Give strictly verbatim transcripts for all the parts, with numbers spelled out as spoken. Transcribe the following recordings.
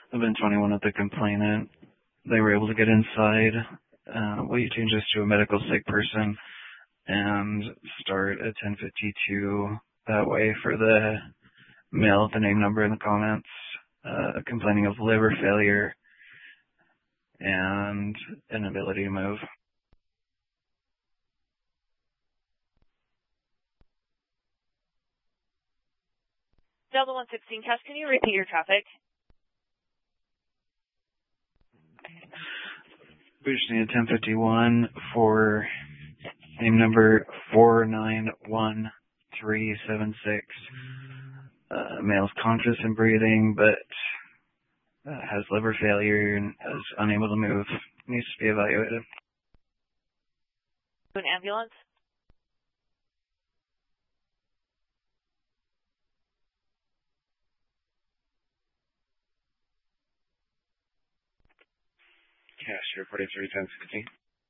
I've been twenty-one with the complainant. They were able to get inside. Uh, will you change this to a medical sick person and start at ten fifty-two that way for the male with the name number in the comments, uh, complaining of liver failure and inability to move. Delta one sixteen, Cash, can you repeat your traffic? We just need a ten fifty-one for name number four nine one three seven six. Uh, male's conscious and breathing, but uh, has liver failure and is unable to move. Needs to be evaluated. An ambulance? Yeah, sure, forty-three ten sixteen.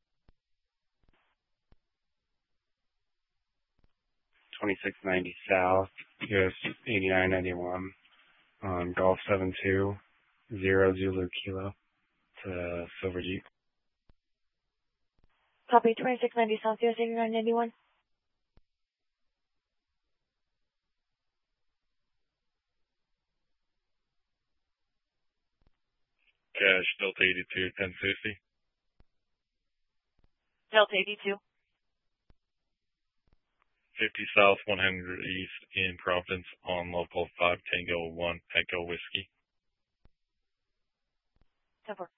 twenty-six ninety South, U S eighty-nine ninety-one, on Golf seven two, zero Zulu Kilo, to Silver Jeep. Copy, twenty-six ninety South, U S eighty-nine ninety-one. Cash, Delta eighty-two ten fifty. Delta eighty-two. fifty South, one hundred East in Providence on local five Tango one Echo Whiskey. ten four.